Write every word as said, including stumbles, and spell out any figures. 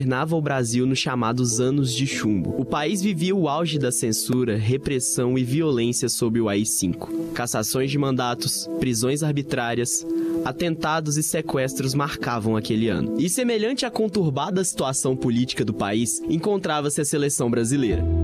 governava o Brasil nos chamados Anos de Chumbo. O país vivia o auge da censura, repressão e violência sob o A I cinco. Cassações de mandatos, prisões arbitrárias, atentados e sequestros marcavam aquele ano. E semelhante à conturbada situação política do país, encontrava-se a seleção brasileira.